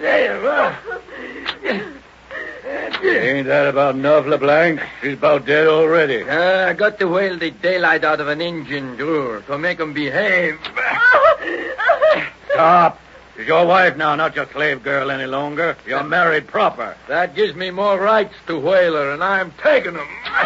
Ain't that about enough, LeBlanc? She's about dead already. I got to whale the daylight out of an engine, Drew, to make 'em behave. Stop. She's your wife now, not your slave girl any longer. You're married proper. That gives me more rights to whale her, and I'm taking 'em.